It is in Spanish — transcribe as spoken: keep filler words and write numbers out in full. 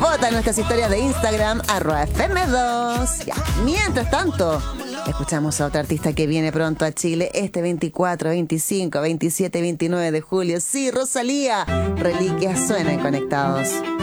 Vota en nuestras historias de Instagram, arroba F M dos. Ya. Mientras tanto, escuchamos a otra artista que viene pronto a Chile este veinticuatro, veinticinco, veintisiete y veintinueve de julio. Sí, Rosalía. Reliquias suenan conectados.